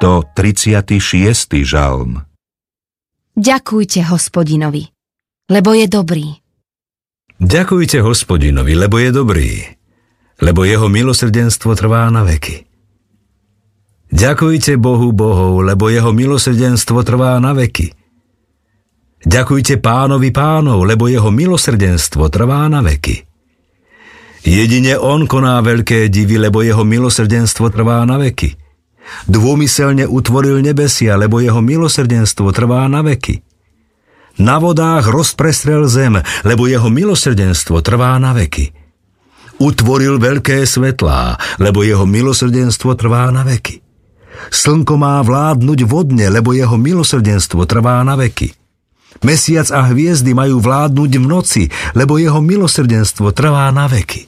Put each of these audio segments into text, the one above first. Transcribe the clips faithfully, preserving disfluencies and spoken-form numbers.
stotridsiaty šiesty žalm. Ďakujte Hospodinovi, lebo je dobrý. Ďakujte Hospodinovi, lebo je dobrý, lebo jeho milosrdenstvo trvá na veky. Ďakujte Bohu bohov, lebo jeho milosrdenstvo trvá na veky. Ďakujte Pánovi pánov, lebo jeho milosrdenstvo trvá na veky. Jedine on koná veľké divy, lebo jeho milosrdenstvo trvá na veky. Dômyselne utvoril nebesia, lebo jeho milosrdenstvo trvá na veky. Na vodách rozprestrel zem, lebo jeho milosrdenstvo trvá na veky. Utvoril veľké svetlá, lebo jeho milosrdenstvo trvá na veky. Slnko má vládnuť vodne, lebo jeho milosrdenstvo trvá na veky. Mesiac a hviezdy majú vládnuť v noci, lebo jeho milosrdenstvo trvá na veky.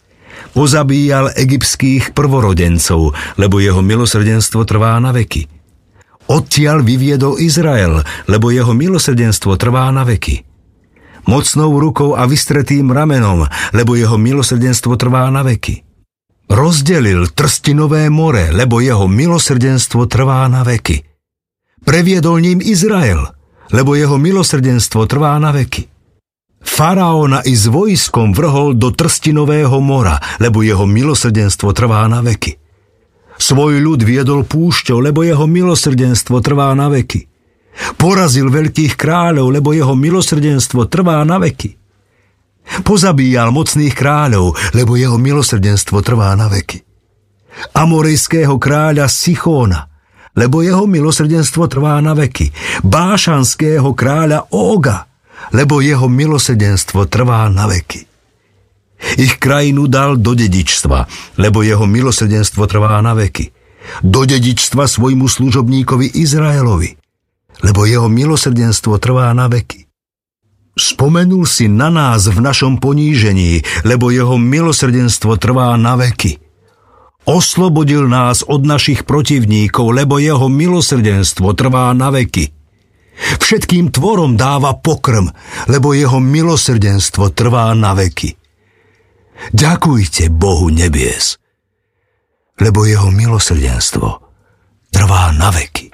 Pozabíjal egyptských prvorodencov, lebo jeho milosrdenstvo trvá na veky. Odtiaľ vyviedol Izrael, lebo jeho milosrdenstvo trvá na veky. Mocnou rukou a vystretým ramenom, lebo jeho milosrdenstvo trvá na veky. Rozdelil Trstinové more, lebo jeho milosrdenstvo trvá na veky. Previedol ním Izrael, lebo jeho milosrdenstvo trvá na veky. Faraóna i s vojskom vrhol do Trstinového mora, lebo jeho milosrdenstvo trvá na veky. Svoj ľud viedol púšťou, lebo jeho milosrdenstvo trvá na veky. Porazil veľkých kráľov, lebo jeho milosrdenstvo trvá na veky. Pozabíjal mocných kráľov, lebo jeho milosrdenstvo trvá na veky. Amorejského kráľa Sichóna, lebo jeho milosrdenstvo trvá na veky. Bášanského kráľa Óga, lebo jeho milosrdenstvo trvá na veky. Ich krajinu dal do dedičstva, lebo jeho milosrdenstvo trvá na veky. Do dedičstva svojmu služobníkovi Izraelovi, lebo jeho milosrdenstvo trvá na veky. Spomenul si na nás v našom ponížení, lebo jeho milosrdenstvo trvá na veky. Oslobodil nás od našich protivníkov, lebo jeho milosrdenstvo trvá na veky. Všetkým tvorom dáva pokrm, lebo jeho milosrdenstvo trvá na veky. Ďakujte Bohu nebies, lebo jeho milosrdenstvo trvá na veky.